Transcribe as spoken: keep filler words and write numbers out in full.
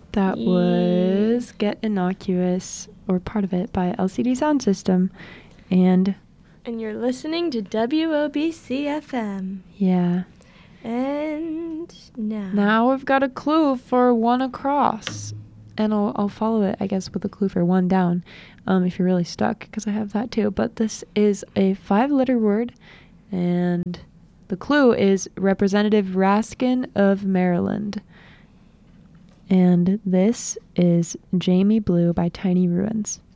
That Yay. was Get Innocuous, or part of it, by L C D Sound System. And And you're listening to W O B C F M. yeah. And now. Now we've got a clue for one across. And I'll, I'll follow it, I guess, with a clue for one down, um, if you're really stuck, because I have that too. But this is a five-letter word, and the clue is Representative Raskin of Maryland. And this is Jamie Blue by Tiny Ruins.